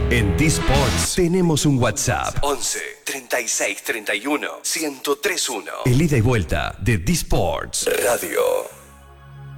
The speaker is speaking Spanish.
En D-Sports tenemos un WhatsApp 11 36 31 1031. El ida y vuelta de D-Sports Radio.